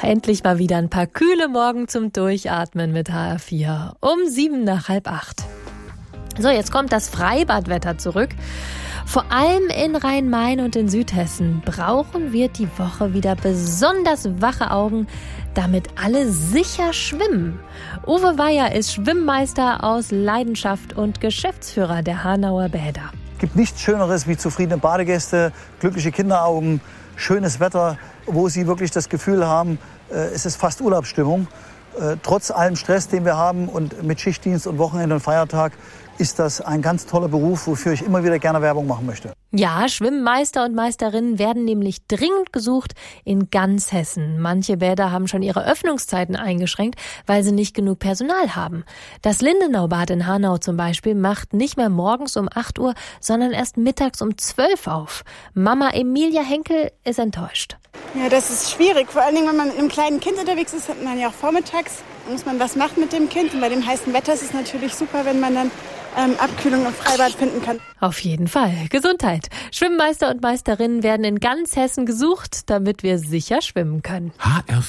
endlich mal wieder ein paar kühle Morgen zum Durchatmen mit HR4 um 7:07. So, jetzt kommt das Freibadwetter zurück. Vor allem in Rhein-Main und in Südhessen brauchen wir die Woche wieder besonders wache Augen, damit alle sicher schwimmen. Uwe Weyer ist Schwimmmeister aus Leidenschaft und Geschäftsführer der Hanauer Bäder. Es gibt nichts Schöneres wie zufriedene Badegäste, glückliche Kinderaugen, schönes Wetter, wo sie wirklich das Gefühl haben, es ist fast Urlaubsstimmung. Trotz allem Stress, den wir haben und mit Schichtdienst und Wochenende und Feiertag, ist das ein ganz toller Beruf, wofür ich immer wieder gerne Werbung machen möchte. Ja, Schwimmmeister und Meisterinnen werden nämlich dringend gesucht in ganz Hessen. Manche Bäder haben schon ihre Öffnungszeiten eingeschränkt, weil sie nicht genug Personal haben. Das Lindenaubad in Hanau zum Beispiel macht nicht mehr morgens um 8 Uhr, sondern erst mittags um 12 auf. Mama Emilia Henkel ist enttäuscht. Ja, das ist schwierig. Vor allen Dingen, wenn man mit einem kleinen Kind unterwegs ist, hat man ja auch vormittags, muss man was machen mit dem Kind. Und bei dem heißen Wetter ist es natürlich super, wenn man dann Abkühlung im Freibad finden kann. Auf jeden Fall. Gesundheit. Schwimmmeister und Meisterinnen werden in ganz Hessen gesucht, damit wir sicher schwimmen können.